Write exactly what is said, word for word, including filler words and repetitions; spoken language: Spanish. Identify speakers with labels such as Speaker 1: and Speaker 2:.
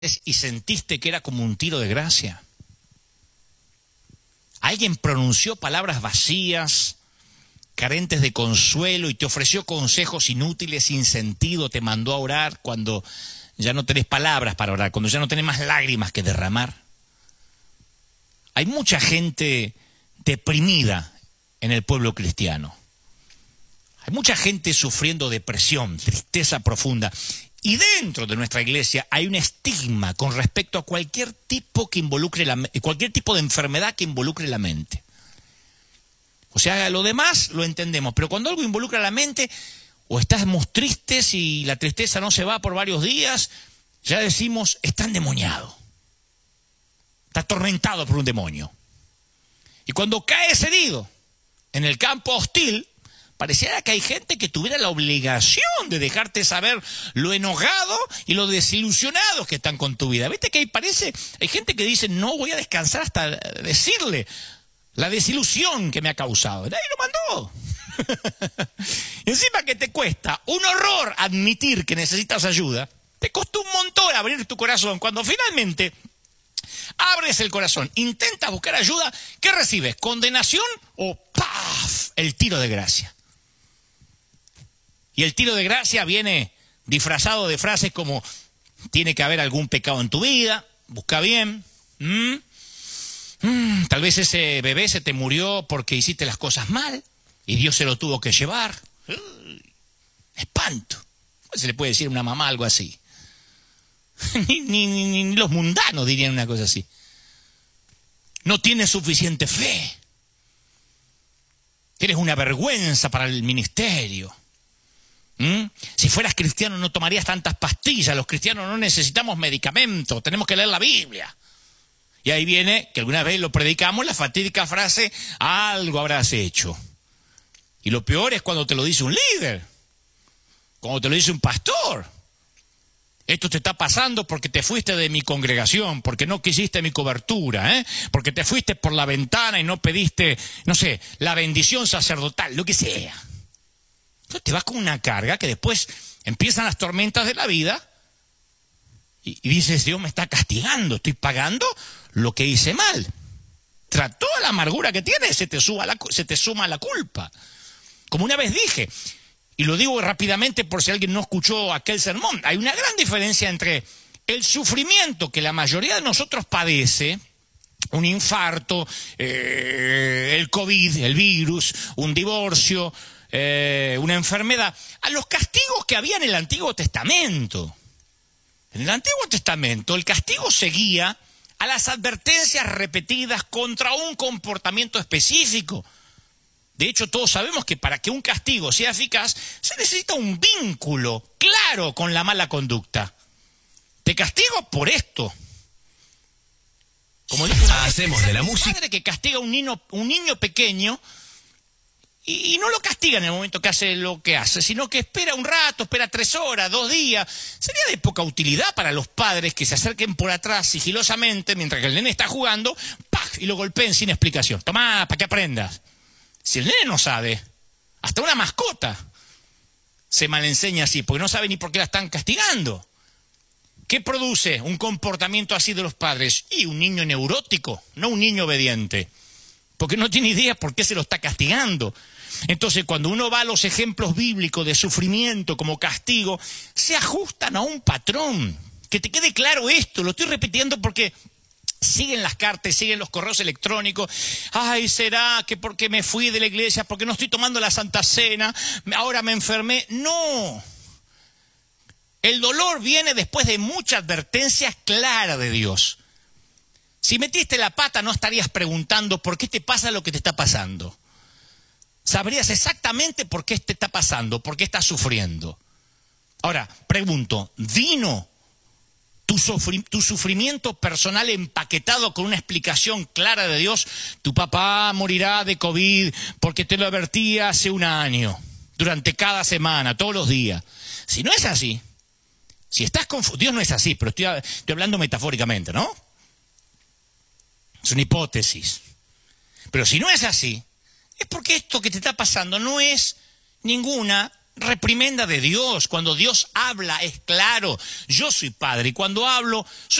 Speaker 1: y sentiste que era como un tiro de gracia. Alguien pronunció palabras vacías, carentes de consuelo, y te ofreció consejos inútiles, sin sentido, te mandó a orar cuando ya no tenés palabras para orar, cuando ya no tenés más lágrimas que derramar. Hay mucha gente deprimida en el pueblo cristiano. Hay mucha gente sufriendo depresión, tristeza profunda. Y dentro de nuestra iglesia hay un estigma con respecto a cualquier tipo que involucre la, cualquier tipo de enfermedad que involucre la mente. O sea, lo demás lo entendemos, pero cuando algo involucra la mente, o estamos tristes y la tristeza no se va por varios días, ya decimos, está endemoniado. Está atormentado por un demonio. Y cuando caes herido en el campo hostil, pareciera que hay gente que tuviera la obligación de dejarte saber lo enojado y lo desilusionados que están con tu vida. ¿Viste que ahí parece? Hay gente que dice, no voy a descansar hasta decirle la desilusión que me ha causado. Nadie lo mandó. Y encima que te cuesta un horror admitir que necesitas ayuda, te costó un montón abrir tu corazón. Cuando finalmente abres el corazón, intentas buscar ayuda, ¿qué recibes? ¿Condenación o ¡paf! El tiro de gracia? Y el tiro de gracia viene disfrazado de frases como, tiene que haber algún pecado en tu vida, busca bien, ¿Mm? Mm, tal vez ese bebé se te murió porque hiciste las cosas mal y Dios se lo tuvo que llevar. Uy, espanto. ¿Cómo se le puede decir a una mamá algo así? ni, ni, ni, ni los mundanos dirían una cosa así. No tienes suficiente fe. Eres una vergüenza para el ministerio. ¿Mm? Si fueras cristiano no tomarías tantas pastillas. Los cristianos no necesitamos medicamentos. Tenemos que leer la Biblia. Y ahí viene, que alguna vez lo predicamos, la fatídica frase, algo habrás hecho. Y lo peor es cuando te lo dice un líder, cuando te lo dice un pastor. Esto te está pasando porque te fuiste de mi congregación, porque no quisiste mi cobertura, ¿eh? Porque te fuiste por la ventana y no pediste, no sé, la bendición sacerdotal, lo que sea. Entonces te vas con una carga que después empiezan las tormentas de la vida y, y dices, Dios me está castigando, estoy pagando lo que hice mal. Tras toda la amargura que tienes, se te, suba la, se te suma la culpa. Como una vez dije, y lo digo rápidamente por si alguien no escuchó aquel sermón, hay una gran diferencia entre el sufrimiento que la mayoría de nosotros padece, un infarto, eh, el COVID, el virus, un divorcio, eh, una enfermedad, a los castigos que había en el Antiguo Testamento. En el Antiguo Testamento el castigo seguía a las advertencias repetidas contra un comportamiento específico. De hecho, todos sabemos que para que un castigo sea eficaz, se necesita un vínculo claro con la mala conducta. Te castigo por esto. Como dice una
Speaker 2: Hacemos
Speaker 1: vez,
Speaker 2: de la
Speaker 1: un
Speaker 2: música.
Speaker 1: padre que castiga a un niño, un niño pequeño y, y no lo castiga en el momento que hace lo que hace, sino que espera un rato, espera tres horas, dos días. Sería de poca utilidad para los padres que se acerquen por atrás sigilosamente mientras que el nene está jugando, ¡paf! Y lo golpeen sin explicación. Tomá, para que aprendas. Si el nene no sabe, hasta una mascota se malenseña así, porque no sabe ni por qué la están castigando. ¿Qué produce un comportamiento así de los padres? Y un niño neurótico, no un niño obediente, porque no tiene idea por qué se lo está castigando. Entonces, cuando uno va a los ejemplos bíblicos de sufrimiento como castigo, se ajustan a un patrón. Que te quede claro esto, lo estoy repitiendo porque siguen las cartas, siguen los correos electrónicos. Ay, ¿será que porque me fui de la iglesia, porque no estoy tomando la Santa Cena, ahora me enfermé? No. El dolor viene después de mucha advertencia clara de Dios. Si metiste la pata, no estarías preguntando por qué te pasa lo que te está pasando. Sabrías exactamente por qué te está pasando, por qué estás sufriendo. Ahora, pregunto, ¿vino Tu, sufri tu sufrimiento personal empaquetado con una explicación clara de Dios? Tu papá morirá de COVID porque te lo advertí hace un año, durante cada semana, todos los días. Si no es así, si estás confundido, Dios no es así, pero estoy, estoy hablando metafóricamente, ¿no? Es una hipótesis. Pero si no es así, es porque esto que te está pasando no es ninguna reprimenda de Dios. Cuando Dios habla es claro. Yo soy padre y cuando hablo